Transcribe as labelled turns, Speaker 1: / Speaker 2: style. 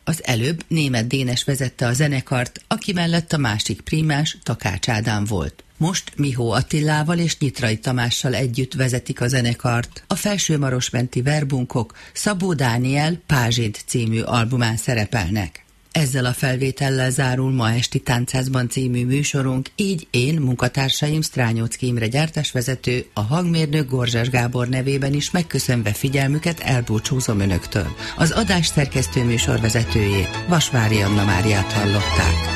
Speaker 1: Az előbb Németh Dénes vezette a zenekart, aki mellett a másik prímás Takács Ádám volt. Most Mihó Attilával és Nyitrai Tamással együtt vezetik a zenekart. A Felsőmarosmenti Verbunkok Szabó Dániel Pázsint című albumán szerepelnek. Ezzel a felvétellel zárul ma esti Tánchászban című műsorunk, így én, munkatársaim Strányóczky Imre gyártásvezető, a hangmérnök Gorzsás Gábor nevében is megköszönve figyelmüket elbúcsúzom önöktől. Az adás szerkesztő műsorvezetőjét, Vasvári Anna Máriát hallották.